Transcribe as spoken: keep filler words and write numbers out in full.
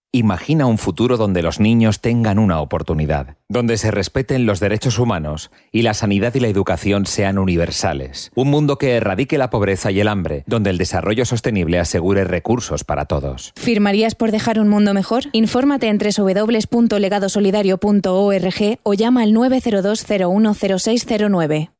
Imagina un futuro donde los niños tengan una oportunidad, donde se respeten los derechos humanos y la sanidad y la educación sean universales. Un mundo que erradique la pobreza y el hambre, donde el desarrollo sostenible asegure recursos para todos. ¿Firmarías por dejar un mundo mejor? Infórmate en doble u doble u doble u punto legado solidario punto org o llama al nueve cero dos cero uno cero seis cero nueve.